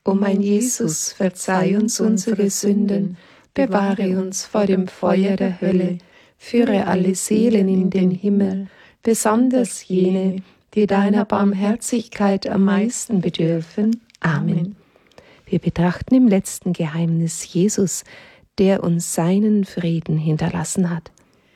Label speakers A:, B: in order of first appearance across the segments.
A: O mein Jesus, verzeih uns unsere Sünden, bewahre uns vor dem Feuer der Hölle, führe alle Seelen in den Himmel, besonders jene, die deiner Barmherzigkeit am meisten bedürfen. Amen. Wir betrachten im letzten Geheimnis Jesus, der uns seinen Frieden hinterlassen hat.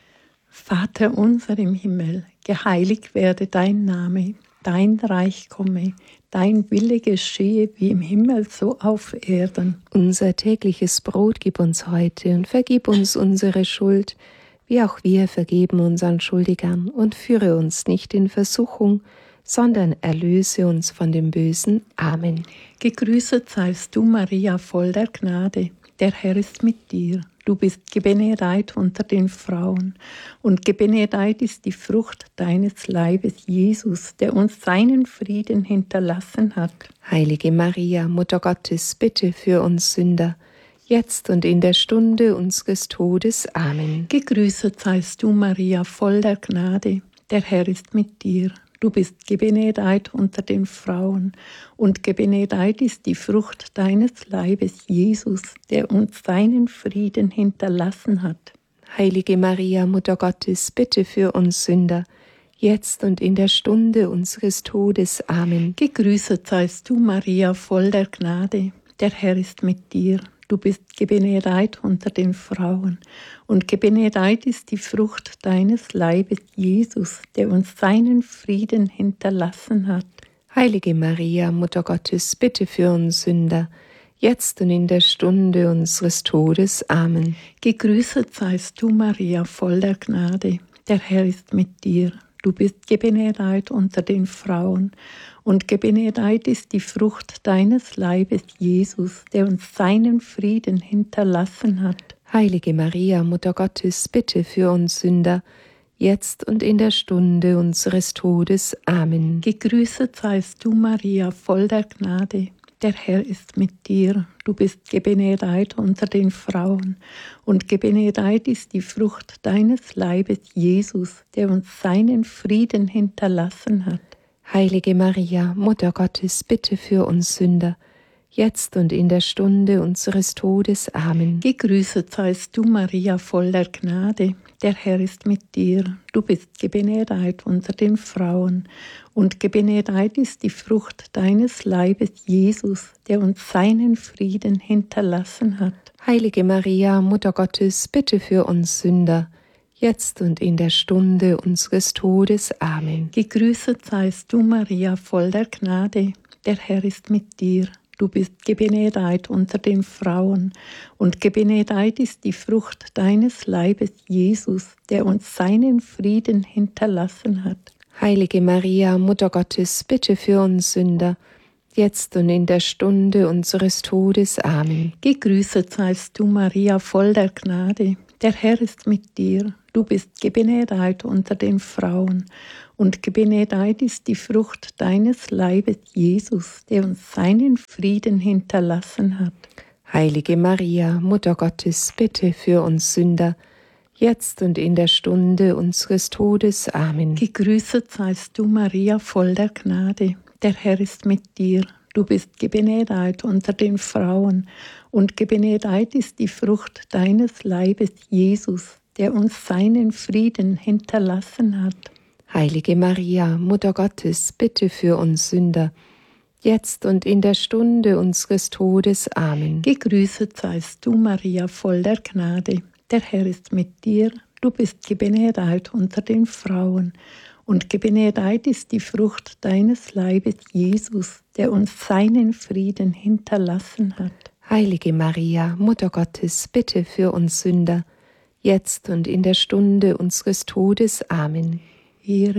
B: Vater unser im Himmel, geheiligt werde dein Name, dein Reich komme, dein Wille geschehe wie im Himmel so auf Erden.
A: Unser tägliches Brot gib uns heute und vergib uns unsere Schuld, wie auch wir vergeben unseren Schuldigern, und führe uns nicht in Versuchung, sondern erlöse uns von dem Bösen. Amen.
B: Gegrüßet seist du, Maria, voll der Gnade, der Herr ist mit dir. Du bist gebenedeit unter den Frauen, und gebenedeit ist die Frucht deines Leibes, Jesus, der uns seinen Frieden hinterlassen hat.
A: Heilige Maria, Mutter Gottes, bitte für uns Sünder, jetzt und in der Stunde unseres Todes. Amen.
B: Gegrüßet seist du, Maria, voll der Gnade, der Herr ist mit dir. Du bist gebenedeit unter den Frauen, und gebenedeit ist die Frucht deines Leibes, Jesus, der uns seinen Frieden hinterlassen hat.
A: Heilige Maria, Mutter Gottes, bitte für uns Sünder, jetzt und in der Stunde unseres Todes. Amen.
B: Gegrüßet seist du, Maria, voll der Gnade, der Herr ist mit dir. Du bist gebenedeit unter den Frauen, und gebenedeit ist die Frucht deines Leibes, Jesus, der uns seinen Frieden hinterlassen hat.
A: Heilige Maria, Mutter Gottes, bitte für uns Sünder, jetzt und in der Stunde unseres Todes. Amen.
B: Gegrüßet seist du, Maria, voll der Gnade, der Herr ist mit dir. Du bist gebenedeit unter den Frauen, und gebenedeit ist die Frucht deines Leibes, Jesus, der uns seinen Frieden hinterlassen hat.
A: Heilige Maria, Mutter Gottes, bitte für uns Sünder, jetzt und in der Stunde unseres Todes. Amen.
B: Gegrüßet seist du, Maria, voll der Gnade, der Herr ist mit dir. Du bist gebenedeit unter den Frauen, und gebenedeit ist die Frucht deines Leibes, Jesus, der uns seinen Frieden hinterlassen hat.
A: Heilige Maria, Mutter Gottes, bitte für uns Sünder, jetzt und in der Stunde unseres Todes. Amen.
B: Gegrüßet seist du, Maria, voll der Gnade, der Herr ist mit dir. Du bist gebenedeit unter den Frauen, und gebenedeit ist die Frucht deines Leibes, Jesus, der uns seinen Frieden hinterlassen hat.
A: Heilige Maria, Mutter Gottes, bitte für uns Sünder, jetzt und in der Stunde unseres Todes. Amen.
B: Gegrüßet seist du, Maria, voll der Gnade, der Herr ist mit dir. Du bist gebenedeit unter den Frauen, und gebenedeit ist die Frucht deines Leibes, Jesus, der uns seinen Frieden hinterlassen hat.
A: Heilige Maria, Mutter Gottes, bitte für uns Sünder, jetzt und in der Stunde unseres Todes. Amen.
B: Gegrüßet seist du, Maria, voll der Gnade, der Herr ist mit dir. Du bist gebenedeit unter den Frauen, und gebenedeit ist die Frucht deines Leibes, Jesus, der uns seinen Frieden hinterlassen hat.
A: Heilige Maria, Mutter Gottes, bitte für uns Sünder, jetzt und in der Stunde unseres Todes. Amen.
B: Gegrüßet seist du, Maria, voll der Gnade, der Herr ist mit dir. Du bist gebenedeit unter den Frauen, und gebenedeit ist die Frucht deines Leibes, Jesus, der uns seinen Frieden hinterlassen hat.
A: Heilige Maria, Mutter Gottes, bitte für uns Sünder, jetzt und in der Stunde unseres Todes. Amen.
B: Gegrüßet seist du, Maria, voll der Gnade, der Herr ist mit dir. Du bist gebenedeit unter den Frauen, und gebenedeit ist die Frucht deines Leibes, Jesus, der uns seinen Frieden hinterlassen hat.
A: Heilige Maria, Mutter Gottes, bitte für uns Sünder, jetzt und in der Stunde unseres Todes. Amen.
B: Ehre